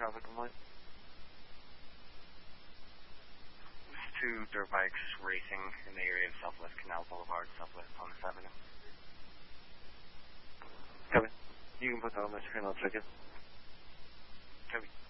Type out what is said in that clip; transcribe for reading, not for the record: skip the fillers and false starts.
traffic complaint? There's two dirt bikes racing in the area of Southwest Canal Boulevard, Southwest Thomas Avenue. Copy. You can put that on my screen, I'll check it. Copy.